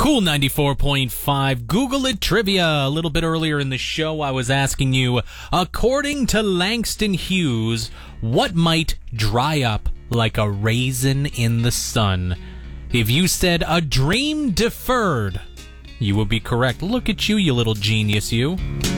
Cool 94.5 Google It Trivia. A little bit earlier in the show, I was asking you, according to Langston Hughes, what might dry up like a raisin in the sun? If you said a dream deferred, you would be correct. Look at you, you little genius, you.